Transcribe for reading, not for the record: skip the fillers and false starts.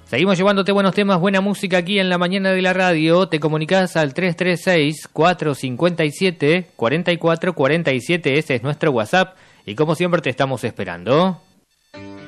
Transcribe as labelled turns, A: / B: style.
A: Seguimos llevándote buenos temas, buena música aquí en la mañana de la radio. Te comunicas al 336-457-4447. Ese es nuestro WhatsApp. Y como siempre te estamos esperando.